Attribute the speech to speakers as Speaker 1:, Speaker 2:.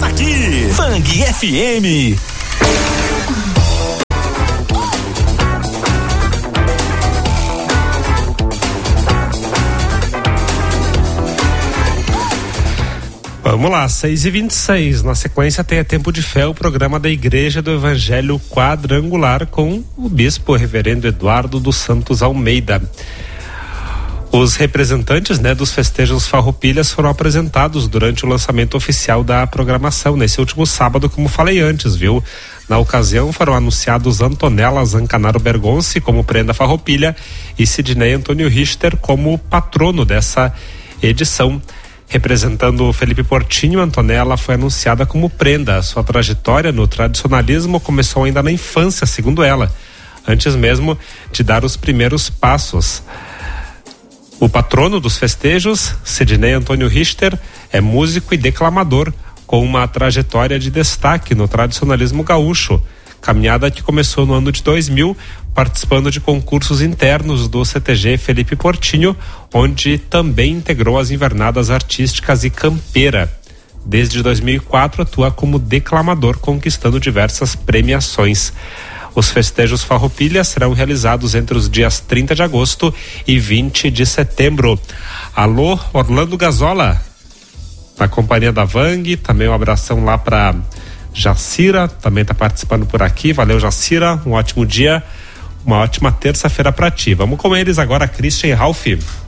Speaker 1: Começa aqui, Fang FM.
Speaker 2: Vamos lá, 6h26. Na sequência tem a Tempo de Fé, o programa da Igreja do Evangelho Quadrangular com o bispo reverendo Eduardo dos Santos Almeida. Os representantes, dos festejos Farroupilhas foram apresentados durante o lançamento oficial da programação nesse último sábado, como falei antes, viu? Na ocasião foram anunciados Antonella Zancanaro Bergonce como prenda Farroupilha e Sidney Antônio Richter como patrono dessa edição. Representando Felipe Portinho, Antonella foi anunciada como prenda. Sua trajetória no tradicionalismo começou ainda na infância, segundo ela, antes mesmo de dar os primeiros passos. O patrono dos festejos, Sidney Antônio Richter, é músico e declamador, com uma trajetória de destaque no tradicionalismo gaúcho, caminhada que começou no ano de 2000, participando de concursos internos do CTG Felipe Portinho, onde também integrou as Invernadas Artísticas e Campeira. Desde 2004 atua como declamador, conquistando diversas premiações. Os festejos Farroupilhas serão realizados entre os dias 30 de agosto e 20 de setembro. Alô, Orlando Gazola, na companhia da Vang, também um abração lá para Jacira, também está participando por aqui. Valeu, Jacira, um ótimo dia, uma ótima terça-feira para ti. Vamos com eles agora, Christian e Ralph.